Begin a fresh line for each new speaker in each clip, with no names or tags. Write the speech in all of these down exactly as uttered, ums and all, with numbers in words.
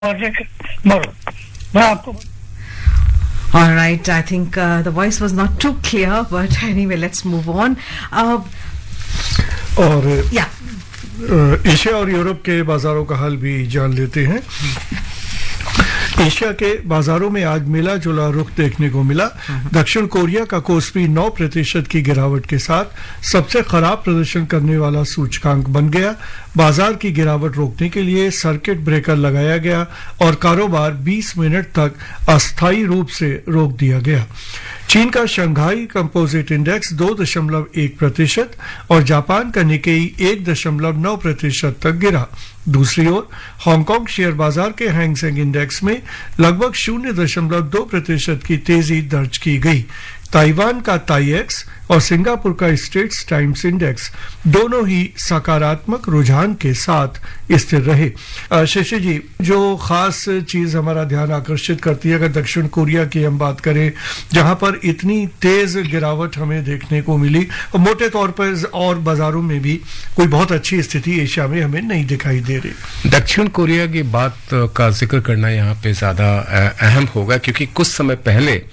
मरो मैं आपको
All right, I think uh, the voice was not too clear, but anyway, let's move on. Uh,
और
yeah.
Asia और Europe के बाजारों का हाल भी जान लेते हैं। एशिया के बाजारों में आज मिला जुला रुख देखने को मिला। दक्षिण कोरिया का कोस्पी नौ प्रतिशत की गिरावट के साथ सबसे खराब प्रदर्शन करने वाला सूचकांक बन गया। बाजार की गिरावट रोकने के लिए सर्किट ब्रेकर लगाया गया और कारोबार बीस मिनट तक अस्थायी रूप से रोक दिया गया। चीन का शंघाई कंपोजिट इंडेक्स दो दशमलव एक प्रतिशत और जापान का निकेई एक दशमलव नौ प्रतिशत तक गिरा। दूसरी ओर हांगकांग शेयर बाजार के हैंग सेंग इंडेक्स में लगभग शून्य दशमलव दो प्रतिशत की तेजी दर्ज की गई। ताइवान का ताईएक्स और सिंगापुर का स्ट्रेट्स टाइम्स इंडेक्स दोनों ही सकारात्मक रुझान के साथ स्थिर रहे। शशि जी, जो खास चीज हमारा ध्यान आकर्षित करती है, अगर दक्षिण कोरिया की हम बात करें जहां पर इतनी तेज गिरावट हमें देखने को मिली, और मोटे तौर पर और बाजारों में भी कोई बहुत अच्छी स्थिति एशिया में हमें नहीं दिखाई दे रही।
दक्षिण कोरिया की बात का जिक्र करना यहाँ पे ज्यादा अहम होगा, क्योंकि कुछ समय पहले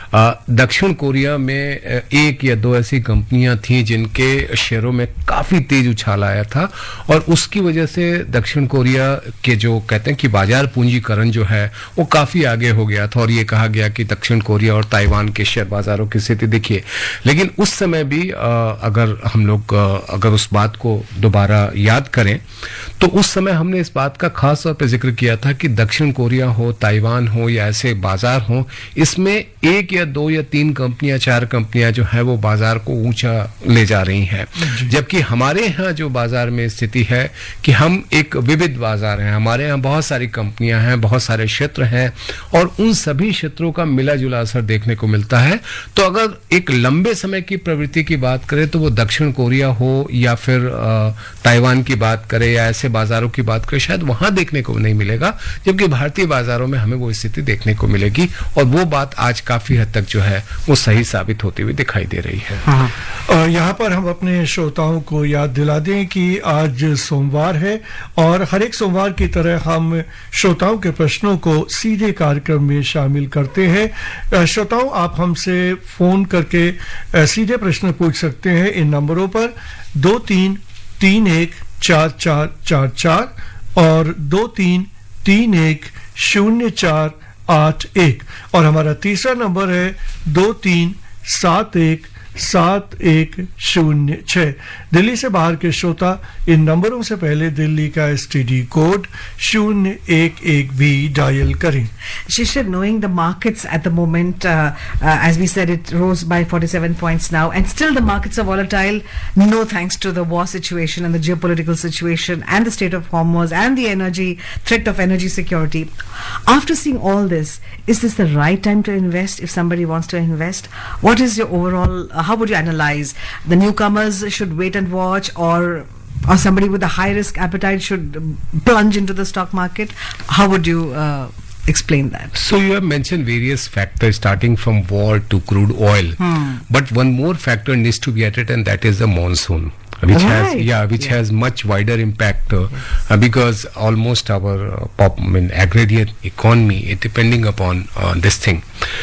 दक्षिण कोरिया में एक या दो ऐसी कंपनियां थी जिनके शेयरों में काफी तेज उछाल आया था, और उसकी वजह से दक्षिण कोरिया के जो कहते हैं कि बाजार पूंजीकरण जो है वो काफी आगे हो गया था, और ये कहा गया कि दक्षिण कोरिया और ताइवान के शेयर बाजारों की स्थिति देखिए। लेकिन उस समय भी अगर हम लोग अगर उस बात को दोबारा याद करें तो उस समय हमने इस बात का खास तौर पर जिक्र किया था कि दक्षिण कोरिया हो, ताइवान हो या ऐसे बाजार हो, इसमें एक या दो या तीन कंपनियां, चार कंपनियां जो है वो बाजार को ऊंचा ले जा रही हैं। जबकि हमारे यहाँ जो बाजार में स्थिति है कि हम एक विविध बाजार हैं, हमारे यहाँ बहुत सारी कंपनियां हैं, बहुत सारे क्षेत्र हैं, और उन सभी क्षेत्रों का मिला जुला असर देखने को मिलता है। तो अगर एक लंबे समय की प्रवृत्ति की बात करें तो वो दक्षिण कोरिया हो या फिर ताइवान की बात करें या ऐसे बाजारों की बात करें, शायद वहां देखने को नहीं मिलेगा, जबकि भारतीय बाजारों में हमें वो स्थिति देखने को मिलेगी, और वो बात आज काफी हद तक जो है वो सही साबित होती हुई दिखाई दे रही है।
हाँ। यहाँ पर हम अपने श्रोताओं को याद दिला दें कि आज सोमवार है, और हर एक सोमवार की तरह हम श्रोताओं के प्रश्नों को सीधे कार्यक्रम में शामिल करते हैं। श्रोताओं, आप हमसे फोन करके सीधे प्रश्न पूछ सकते हैं इन नंबरों पर दो तीन तीन एक चार चार चार चार और दो तीन तीन एक शून्य चार आठ एक, और हमारा तीसरा नंबर है दो तीन सात एक सात एक शून्य छह। दिल्ली से बाहर के श्रोता इन नंबरों से पहले दिल्ली का एसटीडी कोड शून्य एक एक भी डायल करें।
Shishir, knowing the markets at the moment, uh, uh, as we said, it rose by forty-seven points now, and still the markets are volatile, no thanks to the war situation and the geopolitical situation and the state of Hormuz and the energy threat of energy security. After seeing all this, is this the right time to invest if somebody wants to invest? What is your overall, uh, how would you analyze? The newcomers should wait and watch, or or somebody with a high risk appetite should plunge into the stock market? How would you uh, explain that?
So you have mentioned various factors starting from war to crude oil, hmm. but one more factor needs to be added, and that is the monsoon, which right. has yeah which yeah. has much wider impact uh, yes. uh, because almost our uh, pop, I mean, agrarian economy is depending upon uh, this thing.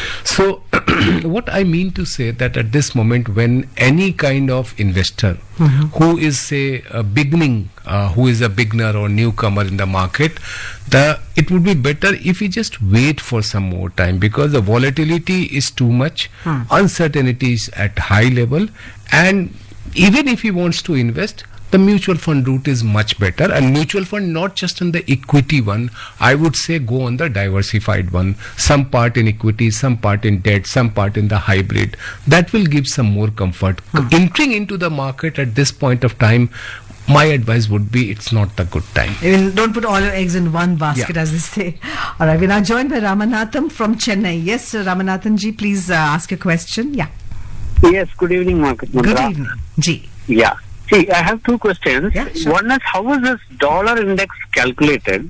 So what I mean to say that at this moment, when any kind of investor mm-hmm. who is say a beginning uh, who is a beginner or newcomer in the market, the it would be better if we just wait for some more time, because the volatility is too much, hmm. uncertainty is at high level, and even if he wants to invest, the mutual fund route is much better. And mutual fund, not just on the equity one, I would say go on the diversified one. Some part in equity, some part in debt, some part in the hybrid. That will give some more comfort. Hmm. Entering into the market at this point of time, my advice would be it's not the good time.
I mean, don't put all your eggs in one basket, yeah. as they say. All right, we're now joined by Ramanathan from Chennai. Yes, Ramanathan ji, please uh, ask a question. Yeah.
Yes, good evening, Market Mantra.
Good evening. Ji.
Yeah. See, I have two questions.
Yeah, sure.
One is, how is this dollar index calculated?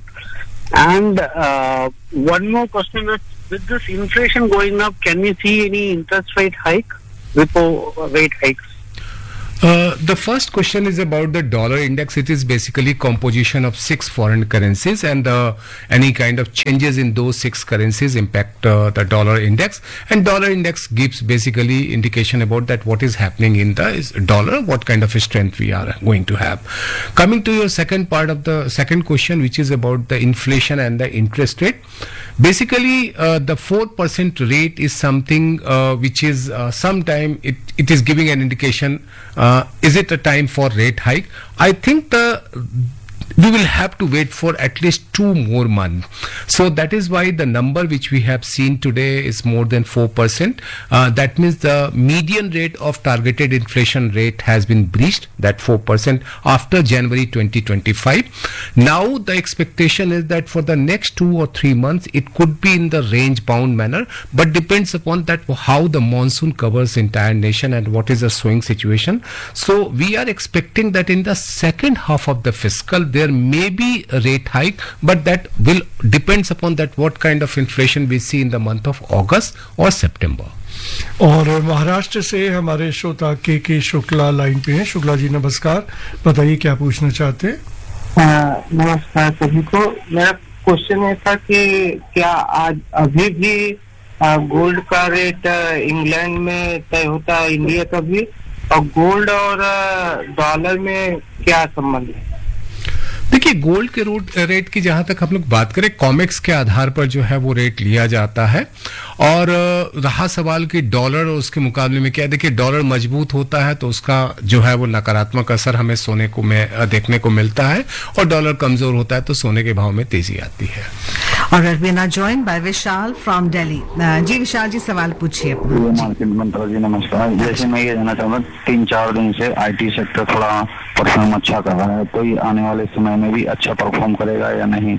And uh, one more question is, with this inflation going up, can we see any interest rate hike, repo rate hikes?
Uh, the first question is about the dollar index. It is basically composition of six foreign currencies, and uh, any kind of changes in those six currencies impact uh, the dollar index. And dollar index gives basically indication about that what is happening in the is dollar, what kind of a strength we are going to have. Coming to your second part of the second question, which is about the inflation and the interest rate. Basically, uh, the four percent rate is something uh, which is uh, sometime it, it is giving an indication. Uh, is it a time for rate hike? I think the we will have to wait for at least two more months. So that is why the number which we have seen today is more than four percent. Uh, that means the median rate of targeted inflation rate has been breached, that four percent, after January twenty twenty-five. Now the expectation is that for the next two or three months, it could be in the range bound manner, but depends upon that how the monsoon covers entire nation and what is the sowing situation. So we are expecting that in the second half of the fiscal, there may be a rate hike, but that will depends upon that what kind of inflation we see in the month of August or September.
और महाराष्ट्र से हमारे श्रोता के के Shukla line पे हैं। शुक्ला जी नमस्कार, बताइए क्या पूछना चाहते हैं।
नमस्कार सभी को। मेरा क्वेश्चन ये था कि क्या आज अभी भी गोल्ड का रेट इंग्लैंड में तय होता है, इंडिया का भी, और गोल्ड और डॉलर में क्या संबंध है?
देखिए, गोल्ड के रूट रेट की जहां तक हम लोग बात करें, कॉमेक्स के आधार पर जो है वो रेट लिया जाता है। और रहा सवाल कि डॉलर और उसके मुकाबले में क्या है, देखिए डॉलर मजबूत होता है तो उसका जो है वो नकारात्मक असर हमें सोने को में देखने को मिलता है, और डॉलर कमजोर होता है तो सोने के भाव में तेजी आती है।
Alright, we are now joined by Vishal from Delhi. जी विशाल जी, सवाल पूछिए अपना।
मार्केट मंत्री जी नमस्कार। जैसे मैं ये जानना चाहूँगा, तीन चार दिन से आईटी सेक्टर थोड़ा परफॉर्म अच्छा कर रहा है, तो ये आने वाले समय में भी अच्छा परफॉर्म करेगा या नहीं?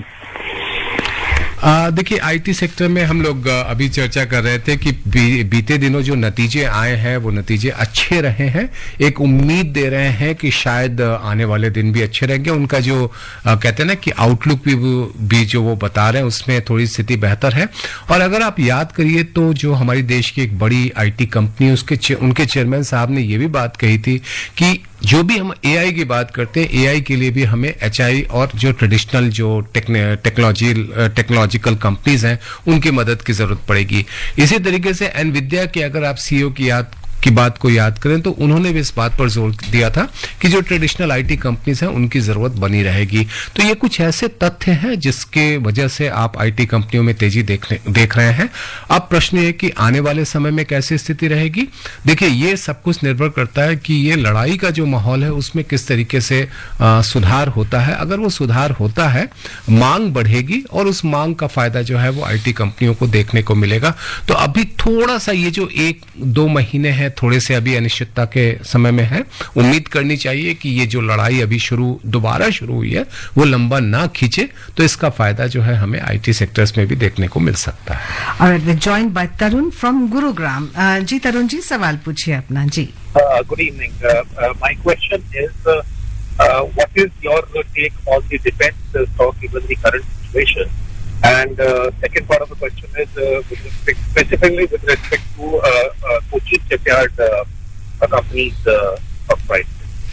देखिए, आईटी सेक्टर में हम लोग अभी चर्चा कर रहे थे कि बी, बीते दिनों जो नतीजे आए हैं वो नतीजे अच्छे रहे हैं। एक उम्मीद दे रहे हैं कि शायद आने वाले दिन भी अच्छे रहेंगे। उनका जो आ, कहते हैं ना कि आउटलुक भी, भी जो वो बता रहे हैं उसमें थोड़ी स्थिति बेहतर है। और अगर आप याद करिए तो जो हमारी देश की एक बड़ी आईटी कंपनी, उसके उनके चेयरमैन साहब ने ये भी बात कही थी कि जो भी हम एआई की बात करते हैं, एआई के लिए भी हमें एचआई और जो ट्रेडिशनल जो टेक्नोलॉजी टेक्नोलॉजिकल कंपनीज हैं उनकी मदद की जरूरत पड़ेगी। इसी तरीके से एनविद्या के अगर आप सीईओ की याद की बात को याद करें तो उन्होंने भी इस बात पर जोर दिया था कि जो ट्रेडिशनल आईटी कंपनीज हैं उनकी जरूरत बनी रहेगी। तो ये कुछ ऐसे तथ्य हैं जिसके वजह से आप आईटी कंपनियों में तेजी देखने देख रहे हैं। अब प्रश्न ये कि आने वाले समय में कैसी स्थिति रहेगी। देखिए, ये सब कुछ निर्भर करता है कि ये लड़ाई का जो माहौल है उसमें किस तरीके से आ, सुधार होता है। अगर वो सुधार होता है, मांग बढ़ेगी और उस मांग का फायदा जो है वो आईटी कंपनियों को देखने को मिलेगा। तो अभी थोड़ा सा ये जो एक दो महीने हैं थोड़े से अभी अनिश्चितता के समय में है। उम्मीद करनी चाहिए कि ये जो लड़ाई अभी शुरू दोबारा शुरू हुई है वो लंबा ना खींचे, तो इसका फायदा जो है हमें आईटी सेक्टर्स में भी देखने को मिल सकता है।
Alright, we're joined by Tarun from Gurugram. Uh, जी तरुण जी, सवाल पूछिए अपना। जी
uh, Good evening. Uh, uh, my question is, uh, uh, what is your take on the defense uh, stock given the current situation? And uh, second part of the question is uh, with respect, specifically with respect to uh, uh, Cochin Shipyard uh, company's uh, stock price.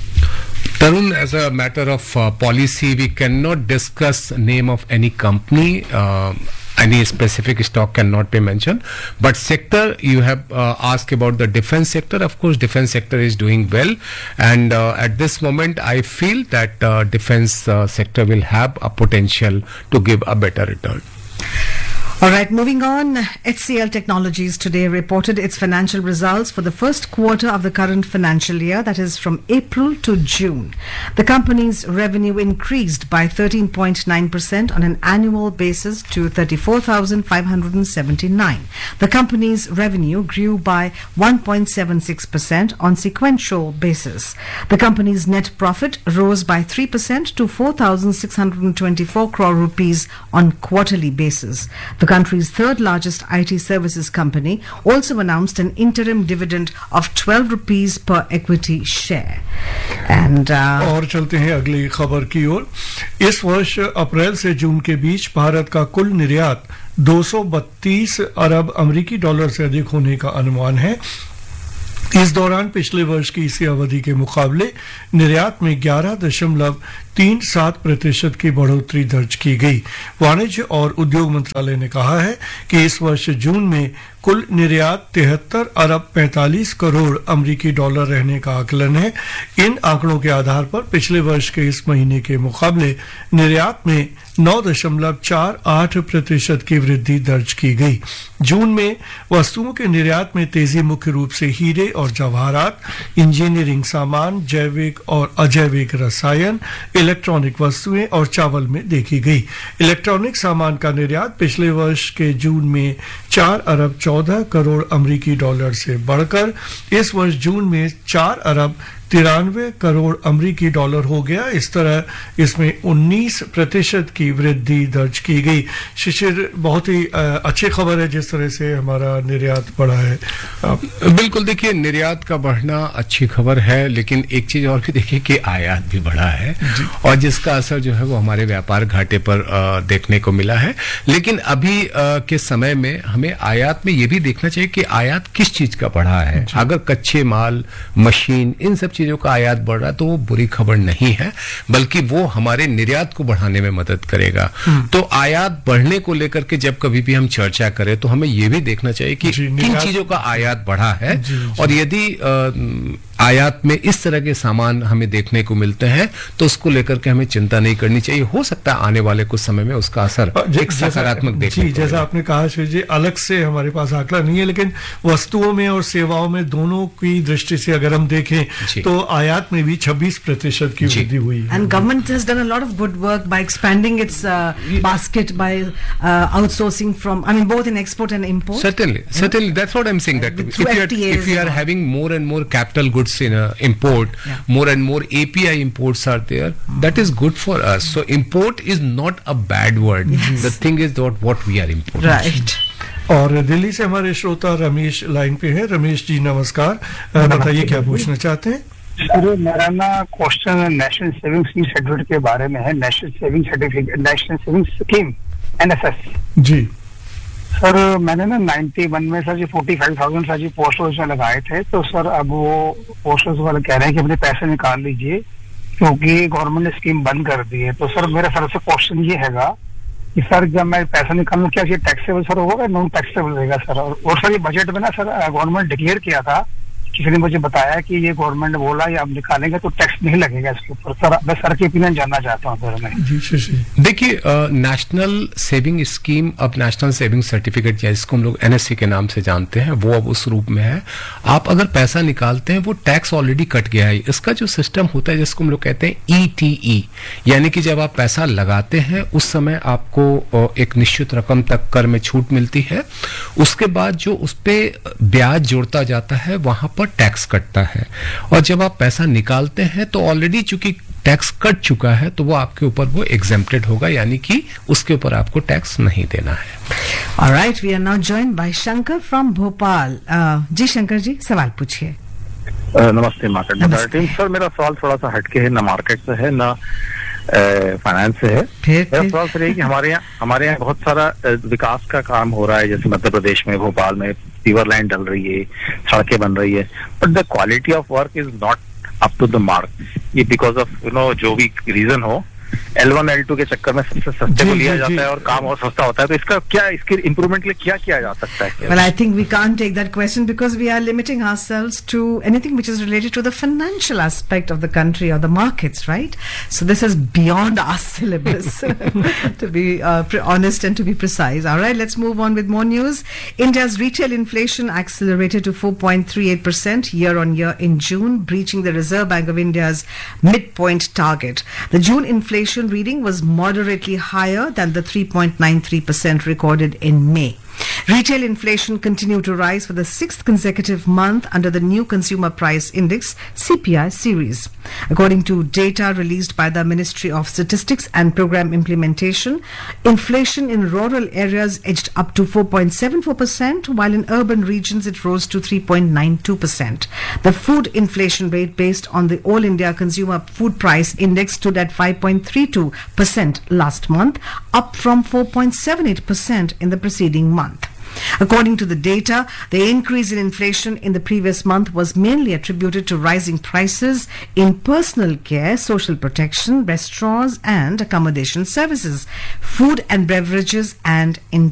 Tarun, as a matter of uh, policy, we cannot discuss name of any company. Uh, any specific stock cannot be mentioned. But sector, you have uh, asked about the defense sector. Of course, defense sector is doing well. And uh, at this moment, I feel that uh, defense uh, sector will have a potential to give a better return.
All right, moving on. H C L Technologies today reported its financial results for the first quarter of the current financial year, that is from April to June. The company's revenue increased by thirteen point nine percent on an annual basis to thirty-four thousand five hundred seventy-nine. The company's revenue grew by one point seven six percent on sequential basis. The company's net profit rose by three percent to four thousand six hundred twenty-four crore rupees on quarterly basis. The country's third largest I T services company also announced an interim dividend of twelve rupees per equity share. And uh,
और चलते हैं अगली खबर की ओर। इस वर्ष अप्रैल से जून के बीच भारत का कुल निर्यात दो सौ बत्तीस अरब अमेरिकी डॉलर से अधिक होने का अनुमान है। इस दौरान पिछले वर्ष की इसी अवधि के मुकाबले निर्यात में ग्यारह दशमलव तीन सात प्रतिशत की बढ़ोतरी दर्ज की गई। वाणिज्य और उद्योग मंत्रालय ने कहा है कि इस वर्ष जून में कुल निर्यात तिहत्तर अरब पैंतालीस करोड़ अमरीकी डॉलर रहने का आकलन है। इन आंकड़ों के आधार पर पिछले वर्ष के इस महीने के मुकाबले निर्यात में नौ दशमलव चार आठ प्रतिशत की वृद्धि दर्ज की गई। जून में वस्तुओं के निर्यात में तेजी मुख्य रूप से हीरे और जवाहरात, इंजीनियरिंग सामान, जैविक और अजैविक रसायन, इलेक्ट्रॉनिक वस्तुएं और चावल में देखी गई। इलेक्ट्रॉनिक सामान का निर्यात पिछले वर्ष के जून में चार अरब चौदह करोड़ अमरीकी डॉलर से बढ़कर इस वर्ष जून में चार अरब तिरानवे करोड़ अमरीकी डॉलर हो गया। इस तरह इसमें उन्नीस प्रतिशत की वृद्धि दर्ज की गई। शिशिर, बहुत ही अच्छी खबर है जिस तरह से हमारा निर्यात बढ़ा है।
बिल्कुल, देखिए निर्यात का बढ़ना अच्छी खबर है, लेकिन एक चीज और भी देखिए कि आयात भी बढ़ा है और जिसका असर जो है वो हमारे व्यापार घाटे पर आ, देखने को मिला है। लेकिन अभी आ, के समय में हमें आयात में ये भी देखना चाहिए कि आयात किस चीज का बढ़ा है। अगर कच्चे माल, मशीन, इन सब चीजों का आयात बढ़ रहा है तो वो बुरी खबर नहीं है, बल्कि वो हमारे निर्यात को बढ़ाने में मदद करेगा। तो आयात बढ़ने को लेकर के जब कभी भी हम चर्चा करें तो हमें ये भी देखना चाहिए कि किन चीजों का आयात बढ़ा है, और यदि आयात में इस तरह के सामान हमें देखने को मिलते हैं तो उसको लेकर के हमें चिंता नहीं करनी चाहिए। हो सकता है आने वाले कुछ समय में उसका असर एक सकारात्मक देखने को।
जैसा आपने कहा जी, अलग से हमारे पास आंकड़ा नहीं है, लेकिन वस्तुओं में और सेवाओं में दोनों की दृष्टि से अगर हम देखें तो आयात में भी छब्बीस प्रतिशत की वृद्धि हुई है।
And government has done a lot of good work by expanding it's basket bye outsourcing from, I mean both in export and import.
Certainly, certainly, that's what I'm saying. That if you are, if you are having more and more capital goods in uh, import, yeah. more and more A P I imports are there. Mm-hmm. That is good for us. So import is not a bad word. Yes. The thing is that what we are importing.
Right.
और दिल्ली से हमारे श्रोता Ramesh line पे हैं। रमेश जी नमस्कार, बताइए क्या पूछना चाहते हैं?
सर, मेरा ना क्वेश्चन नेशनल सेविंग सर्टिफिकेट के बारे में है। National saving certificate, national saving scheme, N S S G sir, मैंने ना इक्यानवे में सर जी पैंतालीस हज़ार सर जी पोस्ट ऑफिस में लगाए थे। तो सर अब वो पोस्ट ऑफिस वाले कह रहे हैं कि अपने पैसे निकाल लीजिए क्योंकि गवर्नमेंट ने स्कीम बंद कर दी है। तो सर मेरा सर से क्वेश्चन ये हैगा कि सर जब मैं पैसा निकालूं क्या ये टैक्सेबल सर होगा, नॉन टैक्सेबल रहेगा सर? और, और सर ये बजट में ना सर गवर्नमेंट डिक्लेयर किया था, किसी ने मुझे बताया कि ये गवर्नमेंट बोला या आप निकालेंगे तो टैक्स नहीं लगेगा इसके ऊपर। सर मैं सर की ओपिनियन जानना चाहता हूँ सर मैं।
देखिए, नेशनल सेविंग स्कीम, अब नेशनल सेविंग सर्टिफिकेट या जिसको हम लोग एन एस सी के नाम से जानते हैं, वो अब उस रूप में है। आप अगर पैसा निकालते हैं वो टैक्स ऑलरेडी कट गया है। इसका जो सिस्टम होता है जिसको हम लोग कहते हैं ई टी ई, यानी कि जब आप पैसा लगाते हैं उस समय आपको एक निश्चित रकम तक कर में छूट मिलती है। उसके बाद जो उस पर ब्याज जोड़ता जाता है वहां पर टैक्स कटता है, और जब आप पैसा निकालते हैं तो ऑलरेडी चूंकि टैक्स कट चुका है तो वो आपके ऊपर वो एग्जेम्प्टेड होगा, यानी कि उसके ऊपर आपको टैक्स नहीं देना है।
Alright, we are now joined bye Shankar from Bhopal. जी शंकर जी, सवाल पूछिए।
नमस्ते मार्केट बाजार टीम। सर मेरा सवाल थोड़ा सा हटके है, ना मार्केट से है ना फाइनेंस से है। मेरा सवाल सर है कि हमारे यहाँ हमारे यहाँ बहुत सारा विकास का काम हो रहा है, जैसे मध्य प्रदेश में भोपाल में सीवर लाइन डल रही है, सड़कें बन रही है, but the quality of work is not up to the mark. ये बिकॉज ऑफ यू नो जो भी रीजन हो, एल वन एल टू के चक्कर में सबसे सस्ते को लिया जाता है और काम और सस्ता होता है। तो इसका क्या, इसके इम्प्रूवमेंट के लिए क्या किया जा सकता है?
Well, I think we can't take that question because we are limiting ourselves to anything which is related to the financial aspect of the country or the markets, right? So this is beyond our syllabus, to be uh, honest and to be precise. All right, let's move on with more news. India's retail inflation accelerated to four point three eight percent year on year in June, breaching the Reserve Bank of India's midpoint target. The June inflation reading was moderately higher than the three point nine three percent recorded in May. Retail inflation continued to rise for the sixth consecutive month under the new Consumer Price Index C P I series. According to data released by the Ministry of Statistics and Program Implementation, inflation in rural areas edged up to four point seven four percent, while in urban regions it rose to three point nine two percent. The food inflation rate based on the All India Consumer Food Price Index stood at five point three two percent last month, up from four point seven eight percent in the preceding month. According to the data, the increase in inflation in the previous month was mainly attributed to rising prices in personal care, social protection, restaurants and accommodation services, food and beverages and in